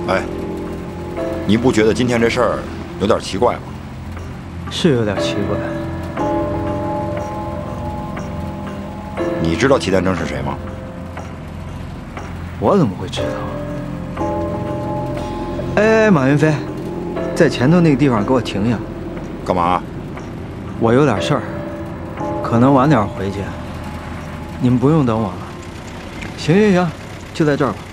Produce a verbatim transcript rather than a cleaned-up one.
哎，你不觉得今天这事儿有点奇怪吗？ 是有点奇怪。 你知道齐丹征是谁吗？ 我怎么会知道？哎，马云飞，在前头那个地方给我停下。 干嘛？ 我有点事儿，可能晚点回去。你们不用等我了。行行行，就在这儿吧。